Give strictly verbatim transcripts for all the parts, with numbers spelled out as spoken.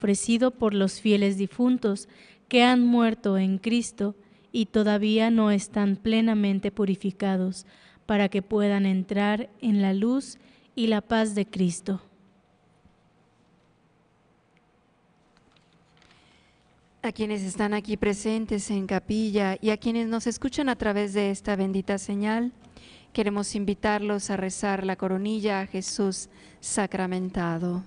ofrecido por los fieles difuntos que han muerto en Cristo y todavía no están plenamente purificados, para que puedan entrar en la luz y la paz de Cristo. A quienes están aquí presentes en capilla y a quienes nos escuchan a través de esta bendita señal, queremos invitarlos a rezar la coronilla a Jesús sacramentado.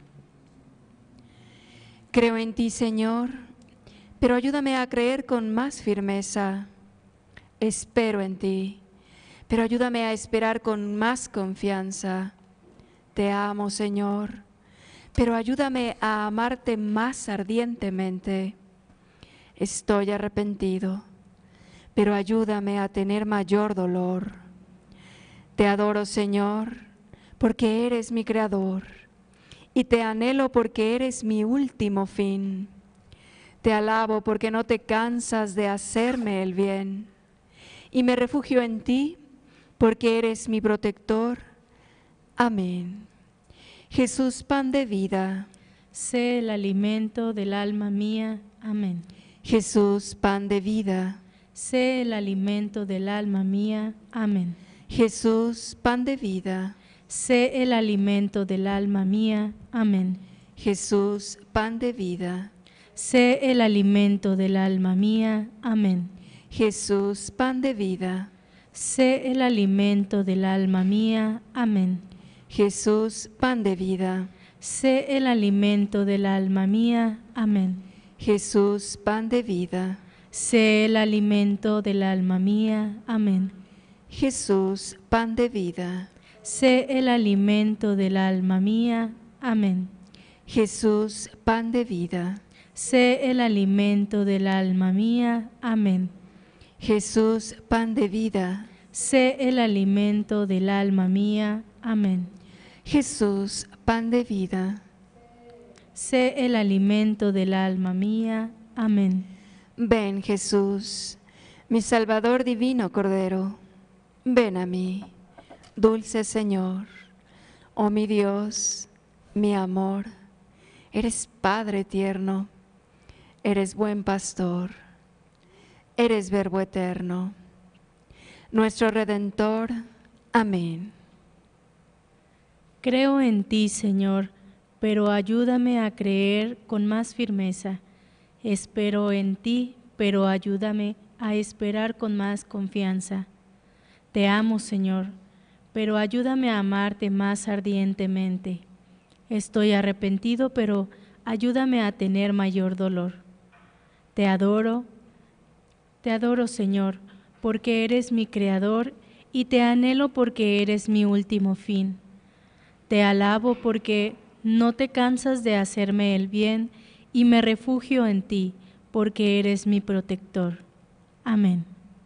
Creo en ti, Señor, pero ayúdame a creer con más firmeza. Espero en ti, pero ayúdame a esperar con más confianza. Te amo, Señor, pero ayúdame a amarte más ardientemente. Estoy arrepentido, pero ayúdame a tener mayor dolor. Te adoro, Señor, porque eres mi Creador, y te anhelo porque eres mi último fin. Te alabo porque no te cansas de hacerme el bien, y me refugio en ti porque eres mi protector. Amén. Jesús, pan de vida, sé el alimento del alma mía. Amén. Jesús, pan de vida, sé el alimento del alma mía. Amén. Jesús, pan de vida, sé el alimento del alma mía. Amén. Jesús, pan de vida, sé el alimento del alma mía. Amén. Jesús, pan de vida, sé el alimento del alma mía. Amén. Jesús, pan de vida, sé el alimento del alma mía. Amén. Jesús, pan de vida, sé el alimento del alma mía. Amén. Jesús, pan de vida, sé el alimento del alma mía. Amén. Jesús, pan de vida, sé el alimento del alma mía. Amén. Jesús, pan de vida, sé el alimento del alma mía. Amén. Jesús, pan de vida, sé el alimento del alma mía. Amén. Ven, Jesús, mi Salvador divino Cordero, ven a mí, dulce Señor, oh mi Dios, mi amor, eres Padre tierno, eres buen pastor, eres Verbo eterno, nuestro Redentor. Amén. Creo en ti, Señor, pero ayúdame a creer con más firmeza. Espero en ti, pero ayúdame a esperar con más confianza. Te amo, Señor, pero ayúdame a amarte más ardientemente. Estoy arrepentido, pero ayúdame a tener mayor dolor. Te adoro, te adoro, Señor, porque eres mi Creador, y te anhelo porque eres mi último fin. Te alabo porque no te cansas de hacerme el bien, y me refugio en ti, porque eres mi protector. Amén.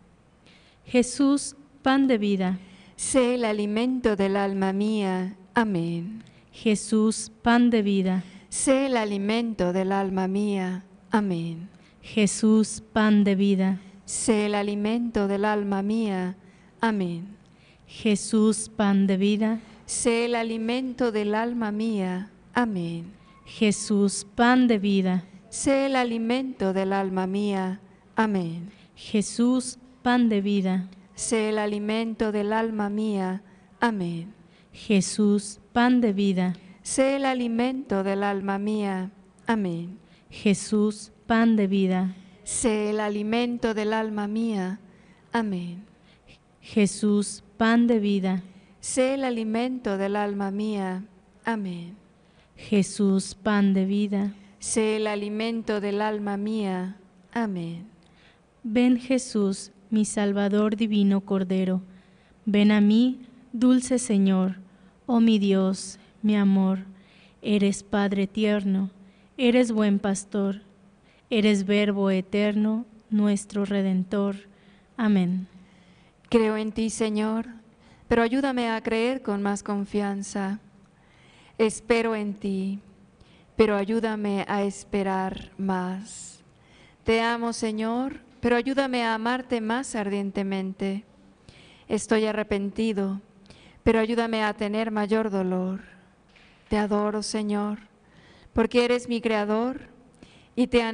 Jesús, pan de vida, sé el alimento del alma mía. Amén. Jesús, pan de vida, sé el alimento del alma mía. Amén. Jesús, pan de vida, sé el alimento del alma mía. Amén. Jesús, pan de vida, sé el alimento del alma mía. Amén. Jesús, pan de vida, sé el alimento del alma mía. Amén. Jesús, pan de vida, sé el alimento del alma mía. Amén. Jesús, pan de vida, sé el alimento del alma mía. Amén. Jesús, pan de vida, sé el alimento del alma mía. Amén. Jesús, pan de vida, sé el alimento del alma mía. Amén. Jesús, pan de vida, sé el alimento del alma mía. Amén. Ven, Jesús, mi Salvador divino Cordero, ven a mí, dulce Señor, oh mi Dios, mi amor, eres Padre tierno, eres buen pastor, eres Verbo eterno, nuestro Redentor. Amén. Creo en ti, Señor, pero ayúdame a creer con más confianza. Espero en ti, pero ayúdame a esperar más. Te amo, Señor, pero ayúdame a amarte más ardientemente. Estoy arrepentido, pero ayúdame a tener mayor dolor. Te adoro, Señor, porque eres mi creador y te